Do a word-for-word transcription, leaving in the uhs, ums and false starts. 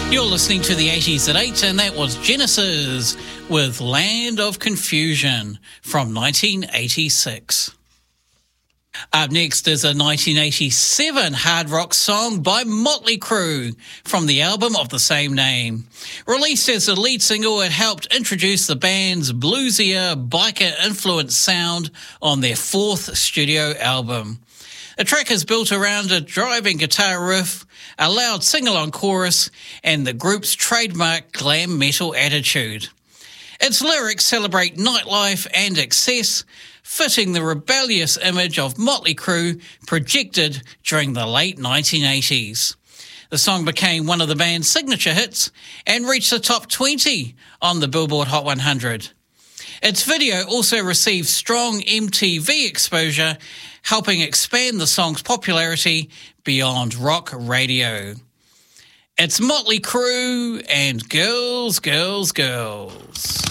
You're listening to the eighties at eight, and that was Genesis with Land of Confusion from nineteen eighty-six. Up next is a nineteen eighty-seven hard rock song by Motley Crue from the album of the same name. Released as the lead single, it helped introduce the band's bluesier, biker-influenced sound on their fourth studio album. The track is built around a driving guitar riff, a loud sing-along chorus, and the group's trademark glam metal attitude. Its lyrics celebrate nightlife and excess, fitting the rebellious image of Motley Crue projected during the late nineteen eighties. The song became one of the band's signature hits and reached the top twenty on the Billboard Hot one hundred. Its video also received strong M T V exposure, helping expand the song's popularity beyond rock radio. It's Motley Crue and Girls, Girls, Girls.